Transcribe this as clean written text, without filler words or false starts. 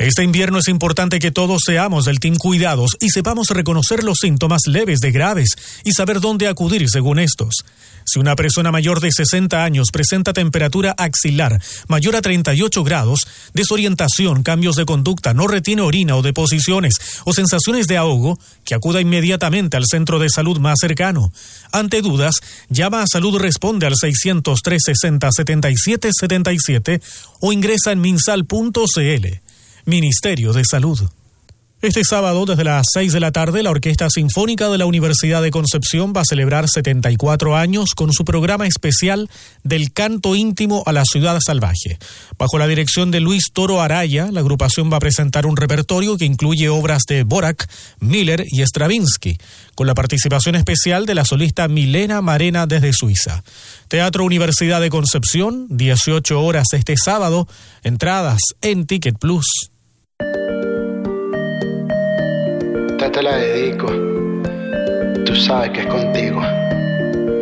Este invierno es importante que todos seamos del Team Cuidados y sepamos reconocer los síntomas leves de graves y saber dónde acudir según estos. Si una persona mayor de 60 años presenta temperatura axilar mayor a 38 grados, desorientación, cambios de conducta, no retiene orina o deposiciones o sensaciones de ahogo, que acuda inmediatamente al centro de salud más cercano. Ante dudas, llama a Salud Responde al 603 60 77 77 o ingresa en minsal.cl. Ministerio de Salud. Este sábado, desde las 6 de la tarde, la Orquesta Sinfónica de la Universidad de Concepción va a celebrar 74 años con su programa especial del canto íntimo a la ciudad salvaje. Bajo la dirección de Luis Toro Araya, la agrupación va a presentar un repertorio que incluye obras de Dvorak, Miller y Stravinsky, con la participación especial de la solista Milena Marena desde Suiza. Teatro Universidad de Concepción, 18 horas este sábado, entradas en Ticket Plus. Te la dedico, tú sabes que es contigo.